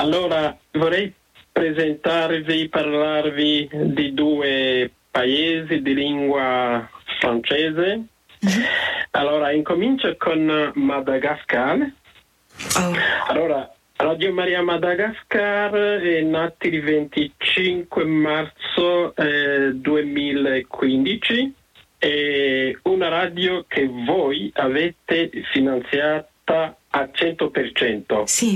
Allora, vorrei parlarvi di due paesi di lingua francese. Allora, incomincio con Madagascar. Allora, Radio Maria Madagascar è nata il 25 marzo 2015. È una radio che voi avete finanziata a 100%. Sì.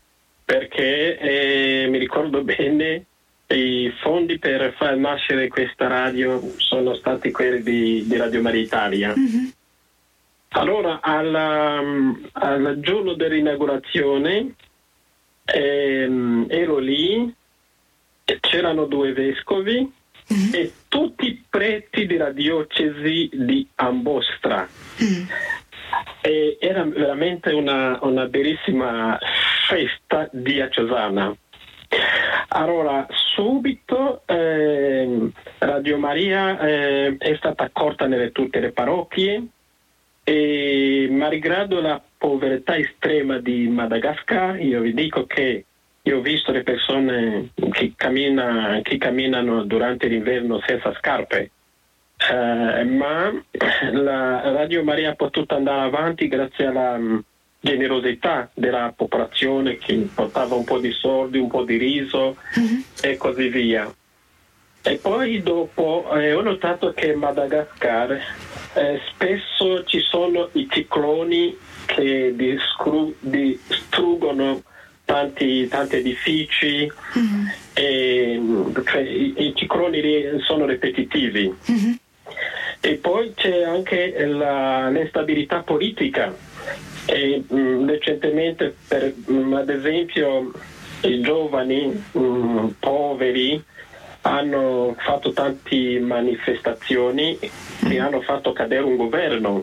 Perché mi ricordo bene, i fondi per far nascere questa radio sono stati quelli di Radio Maria Italia. Allora, al giorno dell'inaugurazione ero lì, c'erano due vescovi e tutti i preti della diocesi di Ambostra. E era veramente una bellissima festa diocesana. Allora, subito Radio Maria è stata accolta nelle tutte le parrocchie, e malgrado la povertà estrema di Madagascar, io vi dico che io ho visto le persone che camminano durante l'inverno senza scarpe. Ma la Radio Maria ha potuto andare avanti grazie alla generosità della popolazione che portava un po' di soldi, un po' di riso e così via. E poi dopo ho notato che in Madagascar spesso ci sono i cicloni che distruggono tanti edifici, e, cioè, i cicloni sono ripetitivi. E poi c'è anche l'instabilità politica. E recentemente, ad esempio, i giovani poveri hanno fatto tante manifestazioni che hanno fatto cadere un governo.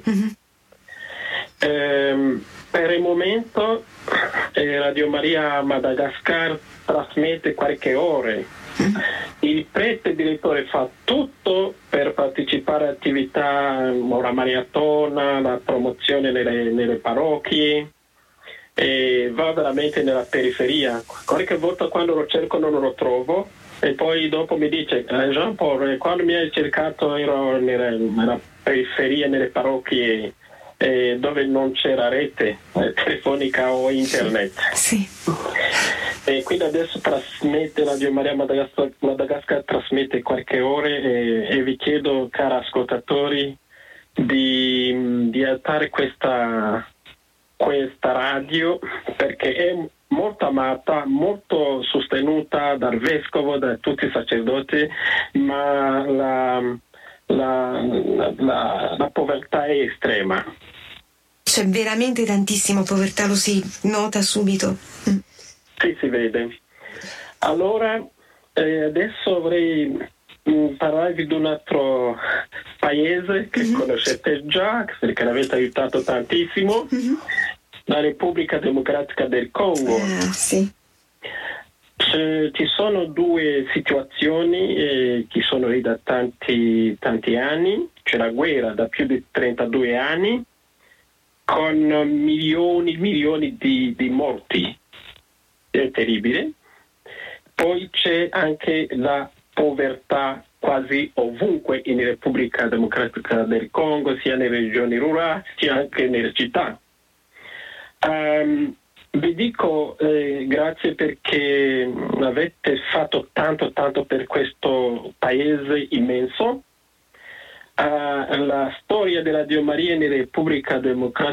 Per il momento Radio Maria Madagascar trasmette qualche ore. Il prete direttore fa tutto per partecipare all'attività, la maratona, la promozione nelle parrocchie, e va veramente nella periferia. Qualche volta quando lo cerco non lo trovo, e poi dopo mi dice Jean Paul, quando mi hai cercato ero nella periferia, nelle parrocchie dove non c'era rete telefonica o internet. Sì. E quindi adesso trasmette Radio Maria Madagascar trasmette qualche ore, e vi chiedo, cari ascoltatori, di alzare questa radio, perché è molto amata, molto sostenuta dal vescovo, da tutti i sacerdoti, ma la povertà è estrema. C'è veramente tantissima povertà, lo si nota subito. Sì, si vede. Allora, adesso vorrei parlarvi di un altro paese che conoscete già, perché l'avete aiutato tantissimo, la Repubblica Democratica del Congo. Sì. Ci sono due situazioni che sono lì da tanti anni. C'è la guerra da più di 32 anni, con milioni di morti. È terribile. Poi c'è anche la povertà quasi ovunque in Repubblica Democratica del Congo, sia nelle regioni rurali sia anche nelle città. Vi dico grazie perché avete fatto tanto per questo paese immenso. La storia della Radio Maria in Repubblica Democratica